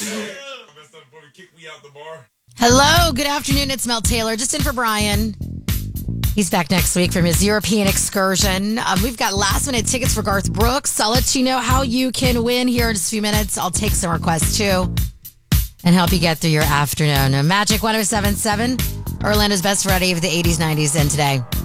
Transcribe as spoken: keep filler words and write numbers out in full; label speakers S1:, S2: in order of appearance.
S1: Hello, good afternoon. It's Mel Taylor, just in for Brian. He's back next week from his European excursion. Um, we've got last minute tickets for Garth Brooks. I'll let you know how you can win here in just a few minutes. I'll take some requests too and help you get through your afternoon. Magic one oh seven point seven, Orlando's best variety of the eighties, nineties, and today.